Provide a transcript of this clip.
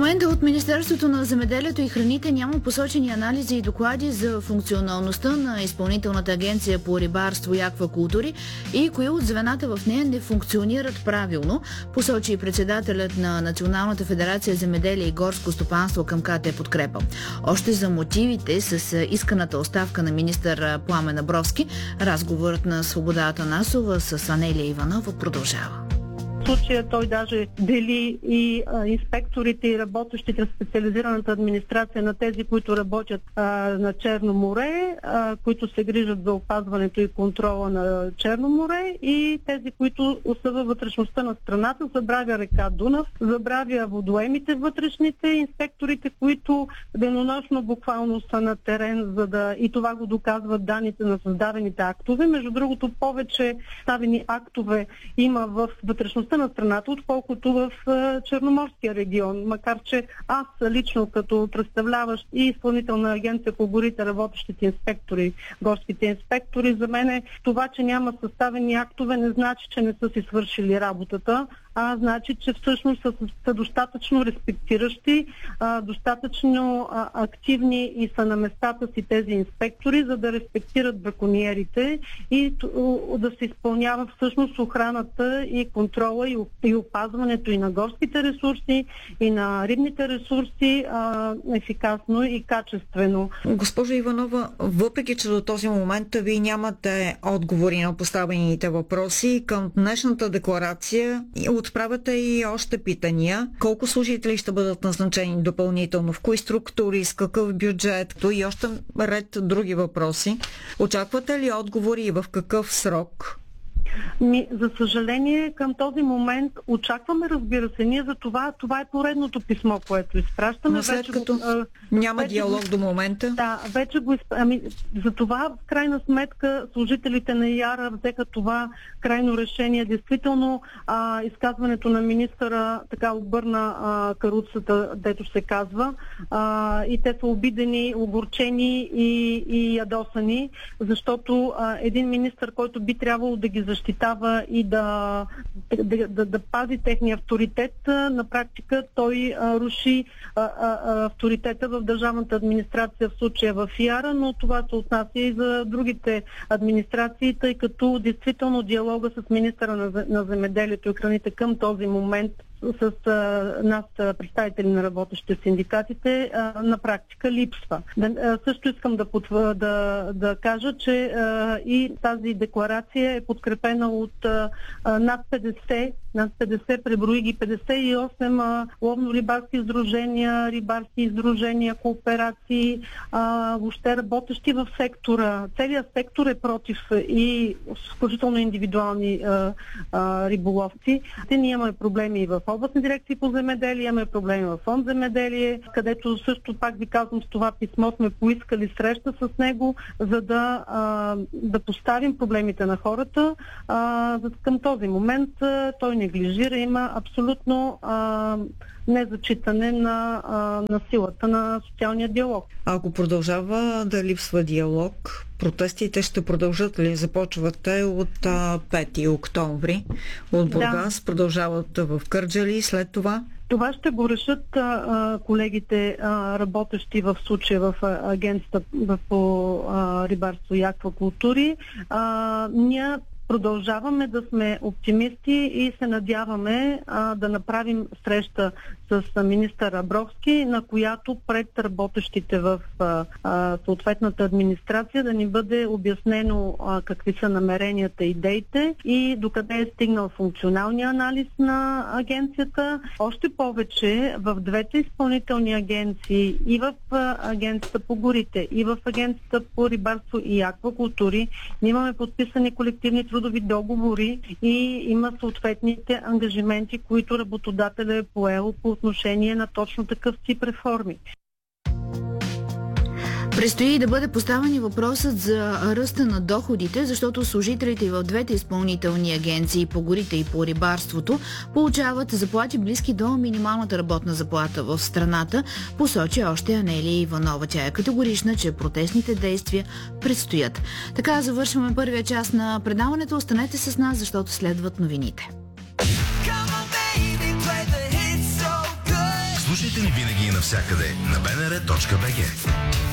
момента от Министерството на земеделието и храните няма посочени анализи и доклади за функционалността на Изпълнителната агенция по рибарство и аквакултури и кои от звената в нея не функционират правилно, посочи председателят на Националната федерация земеделие и горско стопанство към КТ Подкрепа. Още за мотивите с исканата оставка на министър Пламен Абровски, разговорът на Свобода Атанасова с Анелия Иванова продължава. В случая той даже дели и инспекторите и работещите в специализираната администрация на тези, които работят на Черно море, които се грижат за опазването и контрола на Черно море, и тези, които са във вътрешността на страната. Забравя река Дунав, забравя водоемите вътрешните, инспекторите, които денонощно буквално са на терен, и това го доказват данните на създадените актове. Между другото, повече ставени актове има в вътрешността на страната, отколкото в Черноморския регион. Макар че аз лично, като представляващ и Изпълнителна агенция по горите, работещите инспектори, горските инспектори, за мен това, че няма съставени актове, не значи, че не са си свършили работата, а значи, че всъщност са достатъчно респектиращи, достатъчно активни и са на местата си тези инспектори, за да респектират бракониерите и да се изпълнява всъщност охраната и контрола и опазването и на горските ресурси, и на рибните ресурси ефикасно и качествено. Госпожо Иванова, въпреки че до този момент вие нямате отговори на поставените въпроси, към днешната декларация отправяте и още питания. Колко служители ще бъдат назначени допълнително, в кои структури, с какъв бюджет, и още ред други въпроси. Очаквате ли отговори и в какъв срок? За съжаление, към този момент очакваме, разбира се, ние за това е поредното писмо, което изпращаме. Но след като няма диалог до момента? Да, вече за това, в крайна сметка, служителите на ИАРА взеха това крайно решение. Действително, изказването на министъра така обърна каруцата, дето се казва, и те са обидени, огорчени и ядосани, защото един министър, който би трябвало да ги защитава и да пази техния авторитет, на практика той руши авторитета в държавната администрация, в случая в ИАРА, но това се отнася и за другите администрации, тъй като действително диалога с министъра на земеделието и храните към този момент с нас, представители на работещите синдикатите, на практика липсва. Също искам да кажа, че и тази декларация е подкрепена от над 50, преброи ги 58 ловно-рибарски издружения, рибарски издружения, кооперации, въобще работещи в сектора. Целият сектор е против и включително индивидуални риболовци. Ние имаме проблеми и в областни дирекции по земеделие, имаме проблеми в фонд земеделие, където също, пак ви казвам, с това писмо сме поискали среща с него, за да поставим проблемите на хората. Към този момент той неглижира, има абсолютно незачитане на силата на социалния диалог. Ако продължава да липсва диалог, протестите ще продължат ли? Започвате от 5 октомври от Бургас, продължават в Кърджали, след това? Това ще го решат колегите, работещи в случая в агенцията по рибарство и аквакултури. Ние продължаваме да сме оптимисти и се надяваме да направим среща с министър Абровски, на която пред работещите в съответната администрация да ни бъде обяснено какви са намеренията, идеите и докъде е стигнал функционалния анализ на агенцията. Още повече в двете изпълнителни агенции, и в агенцията по горите, и в агенцията по рибарство и аквакултури, ние имаме подписани колективни трудови договори и има съответните ангажименти, които работодателят е поел по отношение на точно такъв тип реформи. Предстои да бъде поставен и въпросът за ръста на доходите, защото служителите в двете изпълнителни агенции по горите и по рибарството получават заплати близки до минималната работна заплата в страната, посочи още Анелия Иванова. Тя е категорична, че протестните действия предстоят. Така завършваме първия част на предаването. Останете с нас, защото следват новините. Слушайте Слушайте ни винаги и навсякъде на bnr.bg.